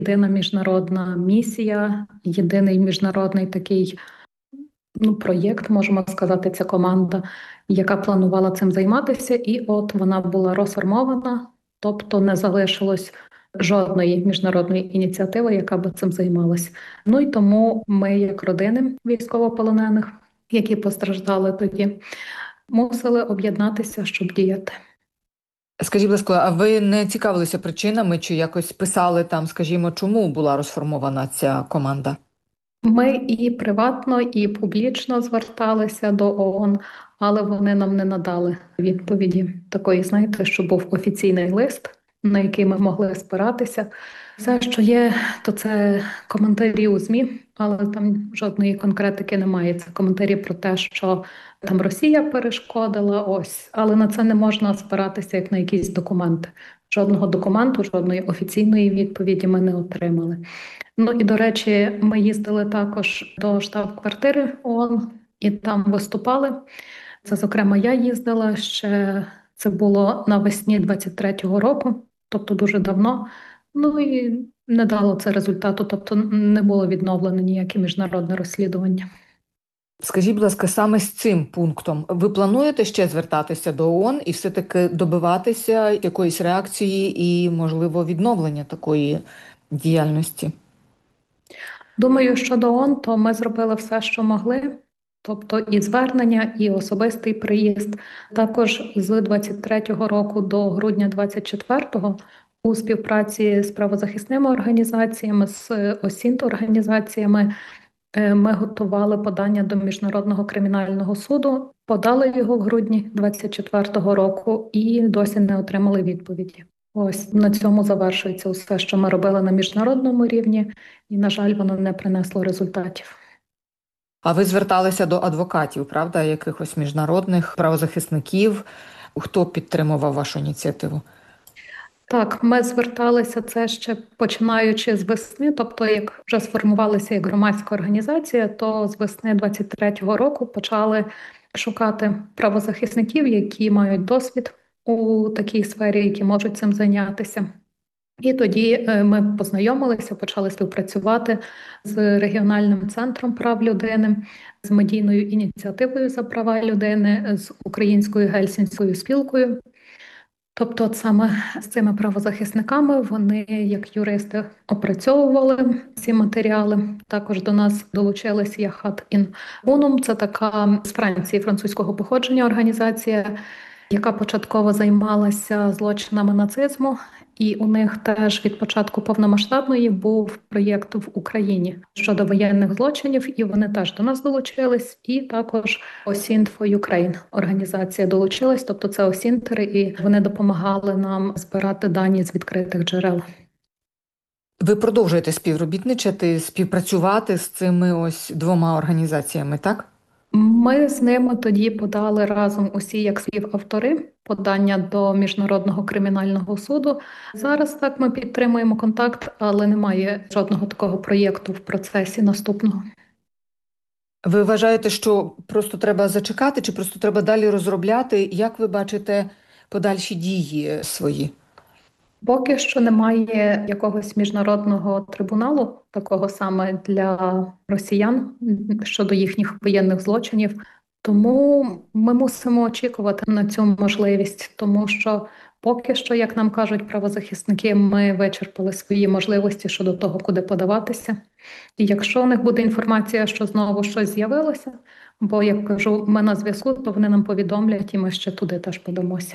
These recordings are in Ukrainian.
єдина міжнародна місія, єдиний міжнародний такий проєкт, можемо сказати, ця команда, яка планувала цим займатися, і от вона була розформована, тобто не залишилось жодної міжнародної ініціативи, яка би цим займалась. Ну і тому ми, як родини військовополонених, які постраждали тоді, мусили об'єднатися, щоб діяти. Скажіть, будь ласка, а ви не цікавилися причинами чи якось писали там, скажімо, чому була розформована ця команда? Ми і приватно, і публічно зверталися до ООН, але вони нам не надали відповіді такої, знаєте, що був офіційний лист, на який ми могли спиратися. Все, що є, то це коментарі у ЗМІ, але там жодної конкретики немає. Це коментарі про те, що там Росія перешкодила, ось, але на це не можна спиратися як на якісь документи. Жодного документу, жодної офіційної відповіді ми не отримали. Ну і, до речі, ми їздили також до штаб-квартири ООН і там виступали. Це, зокрема, я їздила ще, це було навесні 23-го року, тобто дуже давно. Ну і не дало це результату, тобто не було відновлено ніяке міжнародне розслідування. Скажіть, будь ласка, саме з цим пунктом ви плануєте ще звертатися до ООН і все-таки добиватися якоїсь реакції і, можливо, відновлення такої діяльності? Думаю, що до ООН, то ми зробили все, що могли. Тобто і звернення, і особистий приїзд. Також з 23-го року до грудня 24-го у співпраці з правозахисними організаціями, з ОСІНТ-організаціями ми готували подання до Міжнародного кримінального суду, подали його в грудні 24-го року і досі не отримали відповіді. Ось на цьому завершується все, що ми робили на міжнародному рівні, і, на жаль, воно не принесло результатів. А ви зверталися до адвокатів, правда, якихось міжнародних правозахисників? Хто підтримував вашу ініціативу? Так, ми зверталися це ще починаючи з весни, тобто як вже сформувалися як громадська організація, то з весни 23-го року почали шукати правозахисників, які мають досвід у такій сфері, які можуть цим зайнятися. І тоді ми познайомилися, почали співпрацювати з регіональним центром прав людини, з медійною ініціативою за права людини, з Українською гельсінською спілкою. Тобто, от саме з цими правозахисниками вони, як юристи, опрацьовували ці матеріали. Також до нас долучилися Яхат Ін Унум. Це така з Франції, французького походження організація, яка початково займалася злочинами нацизму. І у них теж від початку повномасштабної був проєкт в Україні щодо воєнних злочинів, і вони теж до нас долучились. І також OSINT for Ukraine організація долучилась, тобто це осінтери, і вони допомагали нам збирати дані з відкритих джерел. Ви продовжуєте співробітничати, співпрацювати з цими ось двома організаціями, так? Ми з ними тоді подали разом усі як співавтори подання до Міжнародного кримінального суду. Зараз так ми підтримуємо контакт, але немає жодного такого проєкту в процесі наступного. Ви вважаєте, що просто треба зачекати, чи просто треба далі розробляти? Як ви бачите подальші дії свої? Поки що немає якогось міжнародного трибуналу, такого саме для росіян щодо їхніх воєнних злочинів. Тому ми мусимо очікувати на цю можливість, тому що поки що, як нам кажуть правозахисники, ми вичерпали свої можливості щодо того, куди подаватися. І якщо у них буде інформація, що знову щось з'явилося, бо, як кажу, ми на зв'язку, то вони нам повідомлять, і ми ще туди теж подамося.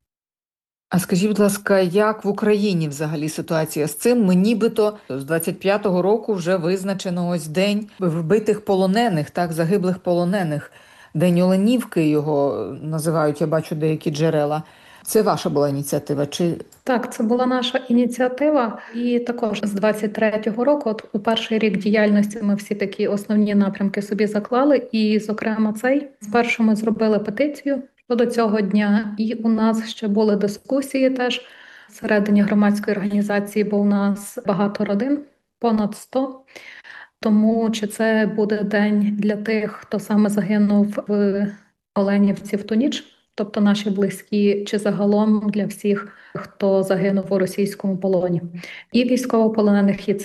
А скажіть, будь ласка, як в Україні взагалі ситуація з цим? Ми нібито з 25-го року вже визначено ось день вбитих полонених, так, загиблих полонених. День Оленівки його називають, я бачу деякі джерела. Це ваша була ініціатива? Чи Так, це була наша ініціатива, і також з 23-го року, от у перший рік діяльності, ми всі такі основні напрямки собі заклали, і, зокрема, цей спершу ми зробили петицію щодо цього дня, і у нас ще були дискусії теж всередині громадської організації, бо у нас багато родин, понад 100. Тому чи це буде день для тих, хто саме загинув в Оленівці в ту ніч, тобто наші близькі, чи загалом для всіх, хто загинув у російському полоні. І військовополонених, і